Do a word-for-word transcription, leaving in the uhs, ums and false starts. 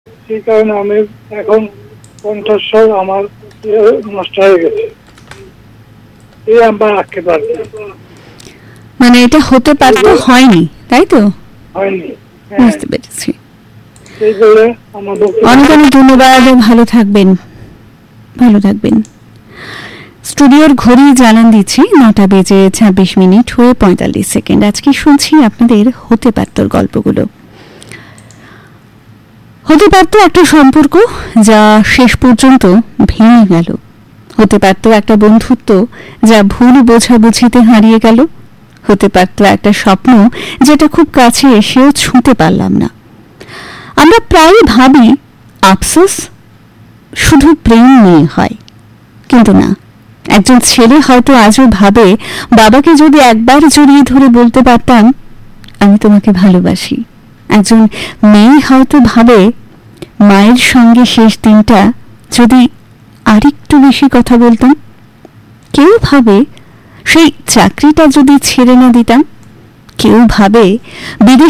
সেই কারণে আমি এখন কণ্ঠস্বর আমার নষ্ট হয়ে গেছে, এই আমরা রাখতে পারছি। মানে এটা হতে পারতো, হয়নি, তাই তো? হয়নি, বুঝতে পেরেছি। সেই বলে আমার অনেক অনেক ধন্যবাদ। ভালো থাকবেন, ভালো থাকবেন। স্টুডিওর ঘড়ি জানান দিচ্ছি নটা বেজে ছাব্বিশ মিনিট হয়ে পঁয়তাল্লিশ সেকেন্ড। আজকে শুনছি আপনাদের হতে পারতোর গল্পগুলো। হতে পারতো একটা সম্পর্ক যা শেষ পর্যন্ত ভেঙে গেল, হতে পারতো একটা বন্ধুত্ব যা ভুল বোঝাবুঝিতে হারিয়ে গেল, হতে পারতো একটা স্বপ্ন যেটা খুব কাছে এসেও ছুঁতে পারলাম না। আমরা প্রায় ভাবি আফসোস শুধু প্রেম নিয়ে হয়, কিন্তু না। একজন ছেলে হয়তো আজও ভাবে, বাবাকে যদি একবার জড়িয়ে ধরে বলতে পারতাম আমি তোমাকে ভালোবাসি। একজন মেয়ে হয়তো ভাবে, মায়ের সঙ্গে শেষ দিনটা যদি আরেকটু বেশি কথা বলতাম। কেউ ভাবে সেই চাকরিটা যদি ছেড়ে না দিতাম। কেউ ভাবে বিদেশ